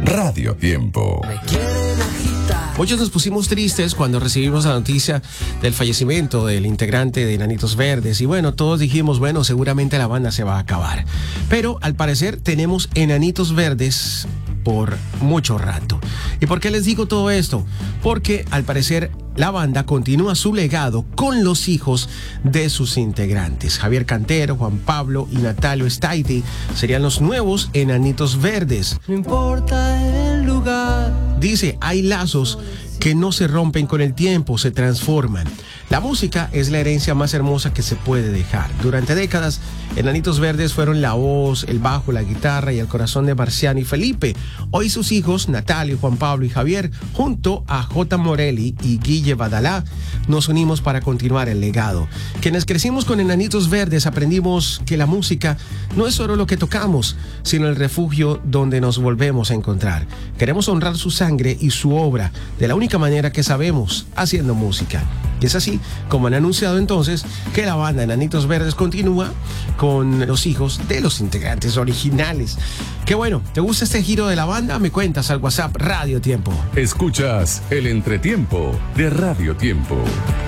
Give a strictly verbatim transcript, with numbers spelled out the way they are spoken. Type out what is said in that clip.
Radio Tiempo. Muchos nos pusimos tristes cuando recibimos la noticia del fallecimiento del integrante de Enanitos Verdes y bueno, todos dijimos, bueno, seguramente la banda se va a acabar. Pero al parecer tenemos Enanitos Verdes por mucho rato. ¿Y por qué les digo todo esto? Porque al parecer la banda continúa su legado con los hijos de sus integrantes. Javier Cantero, Juan Pablo y Natalio Staiti serían los nuevos Enanitos Verdes. No importa el lugar. Dice, hay lazos que no se rompen con el tiempo, se transforman. La música es la herencia más hermosa que se puede dejar. Durante décadas, Enanitos Verdes fueron la voz, el bajo, la guitarra y el corazón de Marciano y Felipe. Hoy sus hijos, Natalio, Juan Pablo y Javier, junto a J. Morelli y Guille Badalá, nos unimos para continuar el legado. Quienes crecimos con Enanitos Verdes aprendimos que la música no es solo lo que tocamos, sino el refugio donde nos volvemos a encontrar. Queremos honrar su sangre y su obra de la única manera que sabemos, haciendo música. Y es así como han anunciado entonces que la banda Enanitos Verdes continúa con los hijos de los integrantes originales. Qué bueno, ¿te gusta este giro de la banda? Me cuentas al WhatsApp Radio Tiempo. Escuchas el entretiempo de Radio Tiempo.